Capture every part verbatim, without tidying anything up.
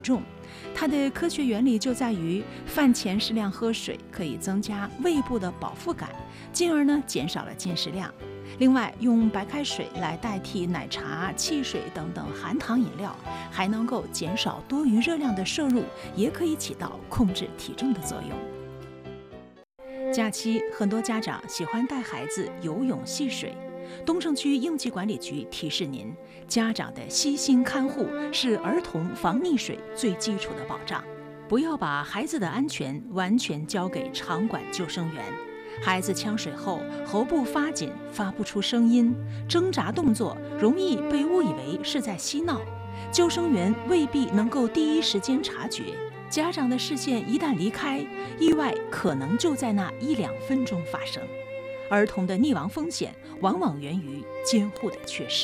重。它的科学原理就在于饭前适量喝水可以增加胃部的饱腹感，进而呢减少了进食量。另外，用白开水来代替奶茶、汽水等等含糖饮料，还能够减少多余热量的摄入，也可以起到控制体重的作用。假期，很多家长喜欢带孩子游泳戏水。东城区应急管理局提示您，家长的悉心看护是儿童防溺水最基础的保障。不要把孩子的安全完全交给场馆救生员。孩子呛水后，喉部发紧，发不出声音，挣扎动作容易被误以为是在嬉闹，救生员未必能够第一时间察觉。家长的视线一旦离开，意外可能就在那一两分钟发生。儿童的溺亡风险往往源于监护的缺失。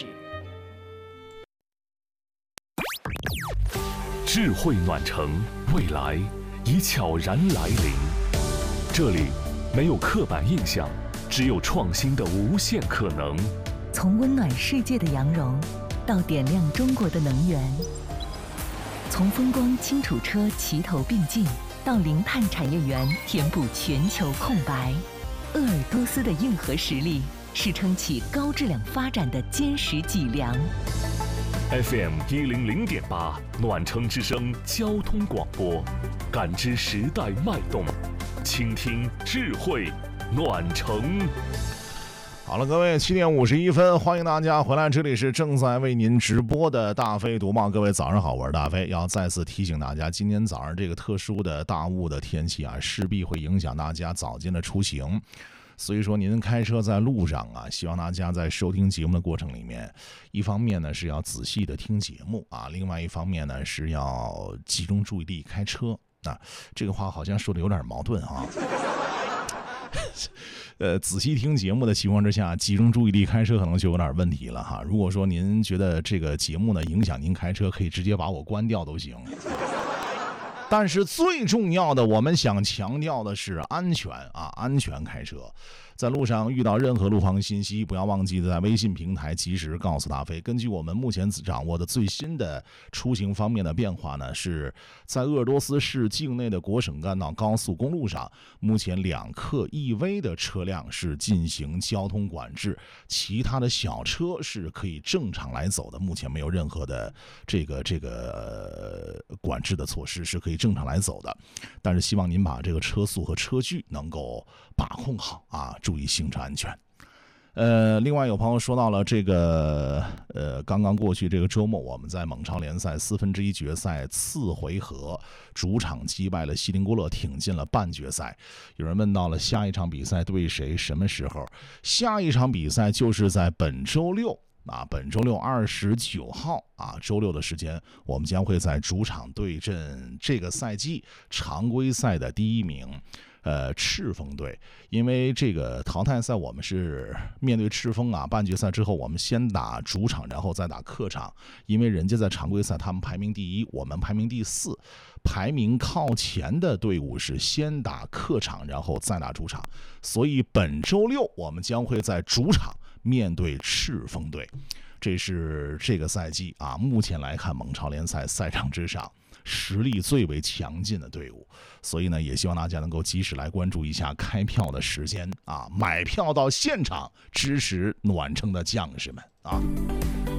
智慧暖城，未来已悄然来临。这里没有刻板印象，只有创新的无限可能。 从温暖世界的羊绒，到点亮中国的能源；从风光清楚车齐头并进，到零碳产业园填补全球空白。鄂尔多斯的硬核实力是撑起高质量发展的坚实脊梁。 F M 一零零点八，暖城之声交通广播，感知时代脉动，倾听智慧暖城。 好了，各位，七点五十一分，欢迎大家回来，这里是正在为您直播的大飞读报。各位早上好，我是大飞。要再次提醒大家，今天早上这个特殊的大雾的天气啊，势必会影响大家早间的出行。所以说您开车在路上啊，希望大家在收听节目的过程里面，一方面呢是要仔细的听节目啊，另外一方面呢是要集中注意力开车啊。这个话好像说的有点矛盾啊。呃，仔细听节目的情况之下，集中注意力开车可能就有点问题了哈。如果说您觉得这个节目呢影响您开车，可以直接把我关掉都行。但是最重要的，我们想强调的是安全啊，安全开车。在路上遇到任何路况信息，不要忘记在微信平台及时告诉大飞。根据我们目前掌握的最新的出行方面的变化呢，是在鄂尔多斯市境内的国省干道高速公路上，目前两克 E V 的车辆是进行交通管制，其他的小车是可以正常来走的，目前没有任何的这个这个、呃、管制的措施，是可以正常来走的。但是希望您把这个车速和车距能够把控好啊，注意行车安全。呃，另外有朋友说到了这个，呃，刚刚过去这个周末，我们在蒙超联赛四分之一决赛次回合主场击败了锡林郭勒，挺进了半决赛。有人问到了下一场比赛对谁，什么时候？下一场比赛就是在本周六。啊，本周六二十九号啊，周六的时间，我们将会在主场对阵这个赛季常规赛的第一名，呃，赤峰队。因为这个淘汰赛我们是面对赤峰啊，半决赛之后我们先打主场，然后再打客场。因为人家在常规赛他们排名第一，我们排名第四，排名靠前的队伍是先打客场，然后再打主场。所以本周六我们将会在主场面对赤峰队。这是这个赛季啊，目前来看蒙超联赛赛场之上实力最为强劲的队伍，所以呢，也希望大家能够及时来关注一下开票的时间啊，买票到现场支持暖城的将士们啊。